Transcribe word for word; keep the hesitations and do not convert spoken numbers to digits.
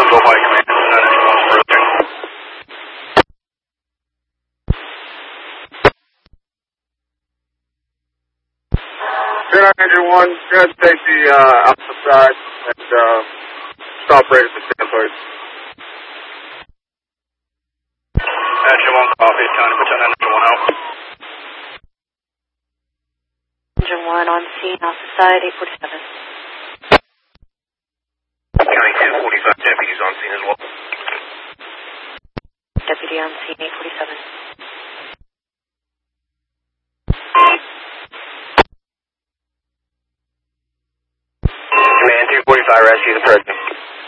go by command. nine engine one's approaching. nine engine one, go ahead and take the uh, alpha side and uh, stop rate at the stand place. Engine one copy, Tony, put that engine one out. Engine one on scene, alpha side, eight forty-seven. County two forty-five deputies on scene as well. Deputy on scene, eight forty-seven. Command two forty-five, rescue approaching.